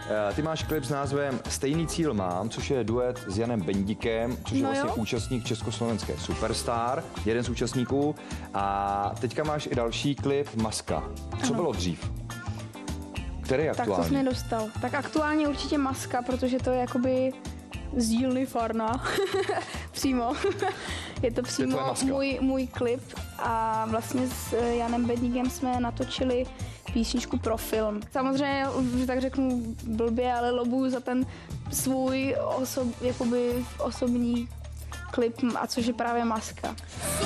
Ty máš klip s názvem Stejný cíl mám, což je duet s Janem Bendikem, což je vlastně účastník československé Superstar, jeden z účastníků. A teďka máš i další klip Maska. Co bylo dřív? Který je aktuální? Tak to jsi mě dostal. Tak aktuálně určitě Maska, protože to je jakoby z dílny Farna. Přímo. Je to přímo můj klip a vlastně s Janem Bedníkem jsme natočili písničku pro film. Samozřejmě, že tak řeknu blbě, ale lobuju za ten svůj osobní klip, a což je právě Maska.